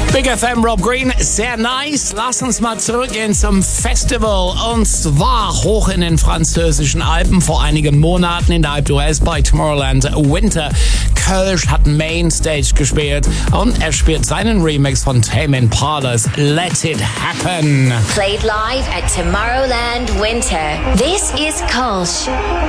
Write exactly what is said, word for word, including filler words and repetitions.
Big F M, Rob Green, sehr nice. Lass uns mal zurückgehen zum Festival. Und zwar hoch in den französischen Alpen vor einigen Monaten in der Alpe d'Huez bei Tomorrowland Winter. Kölsch hat Mainstage gespielt und er spielt seinen Remix von Tame Impala's Let It Happen. Played live at Tomorrowland Winter. This is Kölsch.